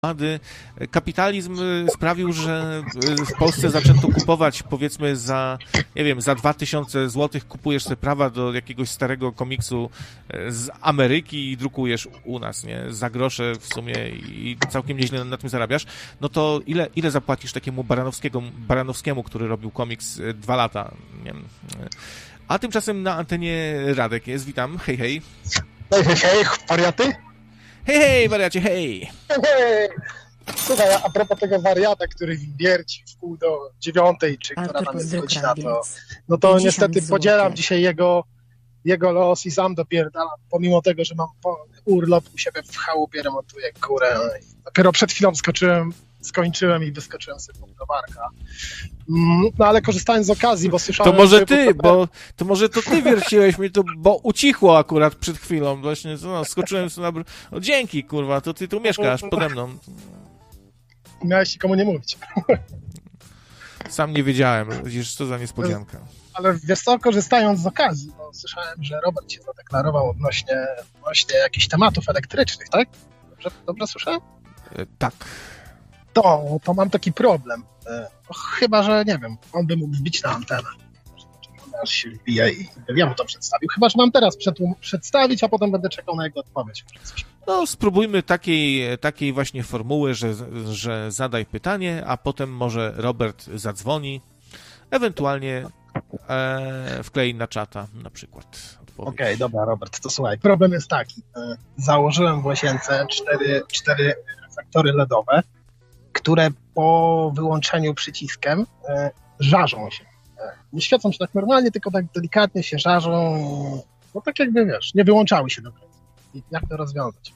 Kapitalizm sprawił, że w Polsce zaczęto kupować, powiedzmy, nie wiem, za 2000 zł kupujesz sobie prawa do jakiegoś starego komiksu z Ameryki i drukujesz u nas, nie? Za grosze w sumie i całkiem nieźle na tym zarabiasz. No to ile zapłacisz takiemu Baranowskiemu, który robił komiks 2 lata? Nie wiem. A tymczasem na antenie Radek jest. Witam. Hej, hej. Hej, wariaty? Hej, wariacie, hej! Hej! Słuchaj, a propos tego wariata, który wierci w pół do 9, czy która tam jest godzina, no to niestety podzielam dzisiaj jego los i sam dopierdalam, pomimo tego, że mam urlop u siebie w chałupie, remontuję górę. Dopiero przed chwilą skończyłem i wyskoczyłem sobie pod browarka. No ale korzystając z okazji, bo słyszałem... To może to ty wierciłeś mnie, bo ucichło akurat przed chwilą. Właśnie skoczyłem sobie na... No, dzięki, kurwa, to ty tu mieszkasz pode mną. Miałeś nikomu nie mówić. Sam nie wiedziałem, widzisz, co za niespodzianka. Ale wiesz co, korzystając z okazji, bo słyszałem, że Robert się zadeklarował odnośnie jakichś tematów elektrycznych, tak? Dobrze słyszałem? Tak. To mam taki problem. Chyba, że nie wiem, on by mógł wbić na antenę. Aż się wbije i ja mu to przedstawił. Chyba, że mam teraz przedstawić, a potem będę czekał na jego odpowiedź. No, spróbujmy takiej właśnie formuły, że zadaj pytanie, a potem może Robert zadzwoni, ewentualnie wklei na czata na przykład odpowiedź. Okej, dobra, Robert, to słuchaj. Problem jest taki. Założyłem w łazience cztery reflektory LEDowe, które po wyłączeniu przyciskiem żarzą się. Nie świecą się tak normalnie, tylko tak delikatnie się żarzą. No tak jakby, wiesz, nie wyłączały się do końca. I jak to rozwiązać?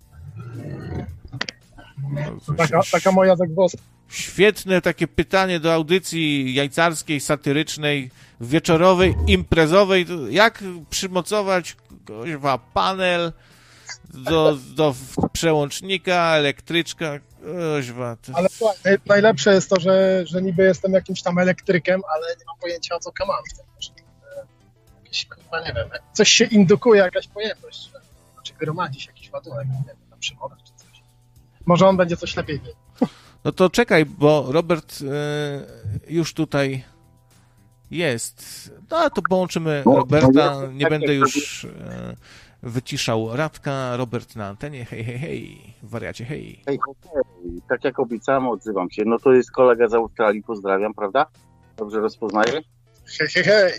Taka moja zagwozdka. Świetne takie pytanie do audycji jajcarskiej, satyrycznej, wieczorowej, imprezowej. Jak przymocować panel do przełącznika, elektryczka. Ale słuchaj, najlepsze jest to, że niby jestem jakimś tam elektrykiem, ale nie mam pojęcia, o co kamami. Jakieś, kurwa, nie wiem, coś się indukuje, jakaś pojemność, czy gromadzi się jakiś ładunek, nie wiem, na przewodach czy coś. Może on będzie coś lepiej wiedział. No to czekaj, bo Robert już tutaj jest. No to połączymy Roberta, nie będę już wyciszał Radka. Robert na antenie, hej, wariacie, hej. Hej, tak jak obiecałem, odzywam się. No to jest kolega z Australii, pozdrawiam, prawda? Dobrze rozpoznaję? Hej.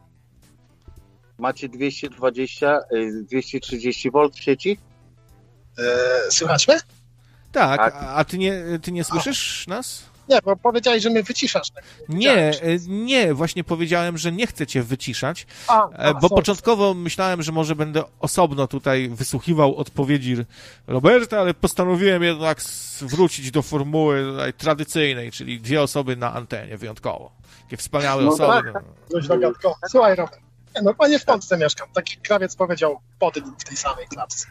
Macie 220, 230 V w sieci? Słychać mnie? Tak, a ty nie słyszysz nas? Nie, bo powiedziałeś, że mnie wyciszasz. Tak? Nie, właśnie powiedziałem, że nie chcę cię wyciszać, bo początkowo myślałem, że może będę osobno tutaj wysłuchiwał odpowiedzi Roberta, ale postanowiłem jednak wrócić do formuły tutaj tradycyjnej, czyli 2 osoby na antenie, wyjątkowo. Takie wspaniałe osoby. Tak, dość zagadkowe. Słuchaj, Robert, panie w Polsce mieszkam. Taki krawiec powiedział podyn w tej samej klatce.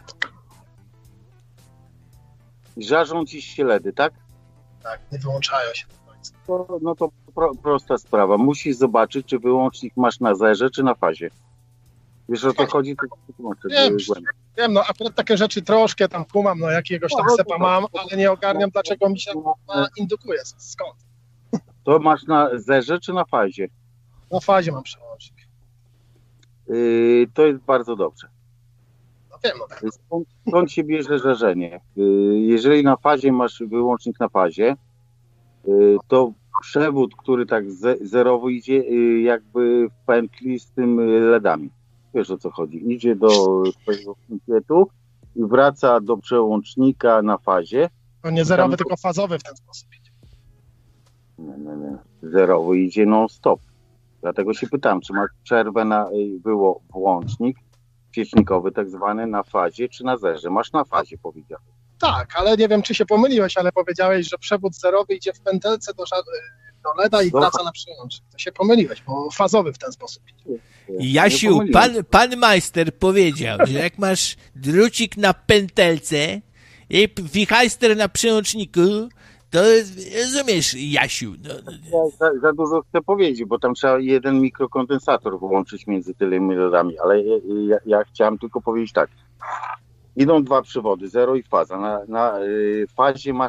Żarzą ci się LEDy, tak? Tak, nie wyłączają się do końca. No to prosta sprawa. Musisz zobaczyć, czy wyłącznik masz na zerze, czy na fazie. Wiesz, o to chodzi? Wiem, no akurat takie rzeczy troszkę tam kumam, no jakiegoś tam sepa mam, ale nie ogarniam, dlaczego mi się indukuje. Skąd? To masz na zerze, czy na fazie? Na fazie mam przełącznik. To jest bardzo dobrze. No wiem, no tak. Skąd się bierze żarzenie? Jeżeli na fazie masz wyłącznik na fazie, to przewód, który tak zerowo idzie, jakby w pętli z tym LEDami. Wiesz, o co chodzi. Idzie do swojego punktu i wraca do przełącznika na fazie. No nie zerowy, tylko fazowy w ten sposób idzie. Nie. Zerowy idzie non-stop. Dlatego się pytam, czy masz przerwę na włącznik świecznikowy tak zwany na fazie, czy na zerze? Masz na fazie, powiedziałeś. Tak, ale nie wiem, czy się pomyliłeś, ale powiedziałeś, że przewód zerowy idzie w pętelce do LEDa i wraca na przełącznik. To się pomyliłeś, bo fazowy w ten sposób idzie. Jasiu, pan majster powiedział, że jak masz drucik na pętelce i wichajster na przełączniku, to rozumiesz, Jasiu. Za dużo chcę powiedzieć, bo tam trzeba jeden mikrokondensator włączyć między tymi LEDami, ale ja chciałem tylko powiedzieć tak. idą dwa przewody, zero i faza. Na fazie masz